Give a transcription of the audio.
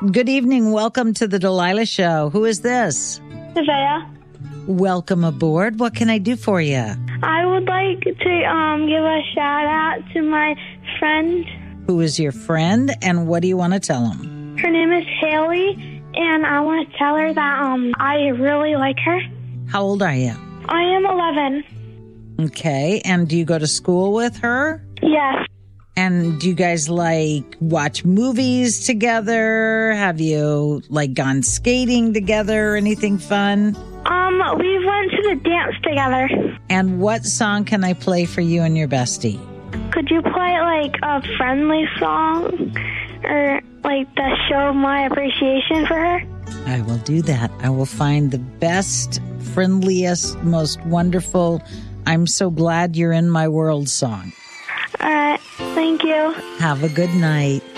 Good evening. Welcome to the Delilah Show. Who is this? Isaiah. Welcome aboard. What can I do for you? I would like to give a shout out to my friend. Who is your friend, and what do you want to tell him? Her name is Haley, and I want to tell her that I really like her. How old are you? I am 11. Okay, and do you go to school with her? Yes. And do you guys watch movies together? Have you gone skating together or anything fun? We went to the dance together. And what song can I play for you and your bestie? Could you play a friendly song or to show my appreciation for her? I will do that. I will find the best, friendliest, most wonderful, I'm so glad you're in my world song. All right. Thank you. Have a good night.